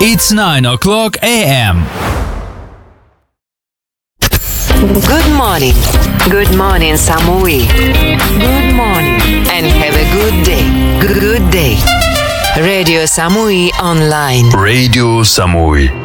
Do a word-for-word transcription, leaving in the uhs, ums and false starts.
It's nine o'clock a m. Good morning. Good morning, Samui. Good morning. And have a good day. Good day. Radio Samui Online. Radio Samui.